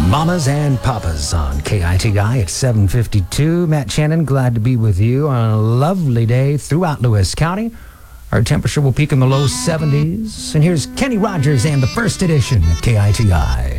Mamas and Papas on KITI at 7:52. Matt Shannon, glad to be with you on a lovely day throughout Lewis County. Our temperature will peak in the low 70s. And here's Kenny Rogers and the first edition at KITI.